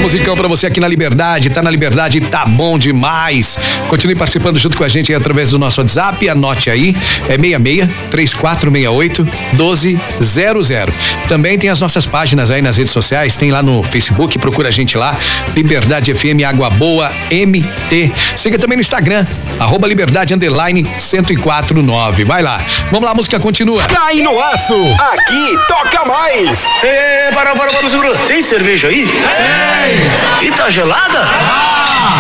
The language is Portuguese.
musicão pra você aqui na Liberdade. Tá na Liberdade, tá bom demais. Continue participando junto com a gente aí através do nosso WhatsApp. Anote aí, é 66-3468-1200. Também tem as nossas páginas aí nas redes sociais. Tem lá no Facebook, procura a gente lá. Liberdade FM Água Boa MT. Siga também no Instagram, @liberdade_1049. Vai lá. Vamos lá, a música continua. Cai no aço, aqui toca mais. Para, segura. Tem cerveja aí? Tem. E tá gelada?